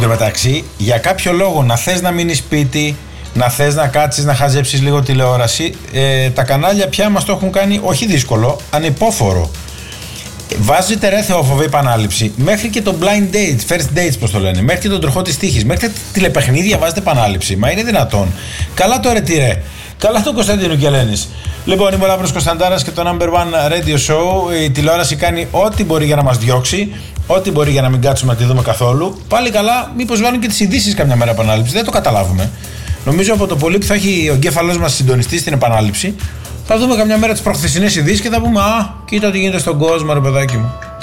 τω μεταξύ, για κάποιο λόγο να θες να μείνεις σπίτι, να θες να κάτσεις να χαζέψεις λίγο τηλεόραση, τα κανάλια πια μας το έχουν κάνει όχι δύσκολο, ανυπόφορο. Βάζετε ρε θεόφοβε επανάληψη, μέχρι και το blind dates, first dates πως το λένε, μέχρι και τον τροχό της τύχης, μέχρι και τηλεπαιχνίδια βάζετε επανάληψη. Μα είναι δυνατόν? Καλά το ρετυρέ. Καλά το Κωνσταντίνου Κελένης. Λοιπόν, είμαι ο Λάμπρος Κωνσταντάρας και το number one radio show. Η τηλεόραση κάνει ό,τι μπορεί για να μας διώξει, ό,τι μπορεί για να μην κάτσουμε να τη δούμε καθόλου. Πάλι καλά, μήπως βάλουν και τις ειδήσεις καμιά μέρα επανάληψη. Δεν το καταλάβουμε. Νομίζω από το πολύ που θα έχει ο εγκέφαλός μας συντονιστεί στην επανάληψη, θα δούμε καμιά μέρα τις προχθεσινές ειδήσεις και θα πούμε «Α, κοίτα τι γίνεται στον κόσμο, ρε παιδάκι μου».